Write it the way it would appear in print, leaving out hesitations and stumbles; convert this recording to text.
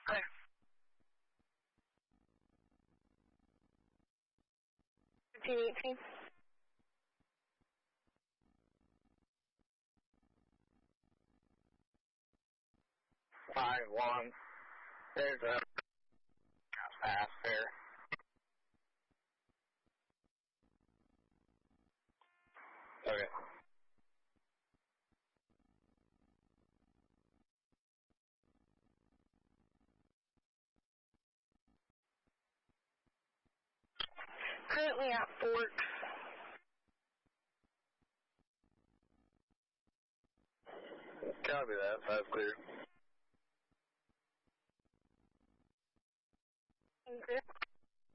Thanks. 1518. 5-1. There's a pass there. Okay. Currently at Forks. Copy that. 5 clear. Thank you.